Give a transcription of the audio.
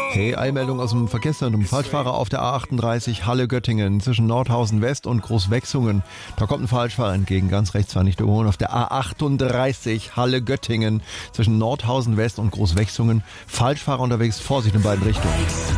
Hey, Eilmeldung aus dem Verkehrszentrum. Falschfahrer auf der A38 Halle-Göttingen zwischen Nordhausen West und Großwechsungen. Da kommt ein Falschfahrer entgegen, ganz rechts fahren, nicht überholen. Auf der A38 Halle-Göttingen zwischen Nordhausen West und Großwechsungen. Falschfahrer unterwegs, Vorsicht in beiden Richtungen.